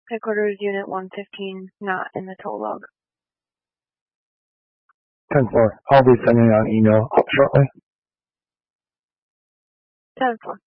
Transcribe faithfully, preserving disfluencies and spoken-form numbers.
Headquarters Unit one fifteen, not in the tow log. ten four. I'll be sending out an email shortly. ten four.